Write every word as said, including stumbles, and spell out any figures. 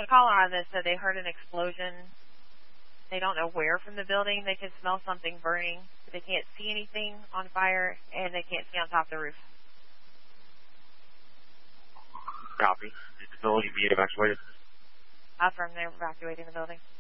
caller on this said they heard an explosion. They don't know where from the building. They can smell something burning, but they can't see anything on fire, and they can't see on top of the roof. Copy. Is the building being evacuated? Affirm they're evacuating the building.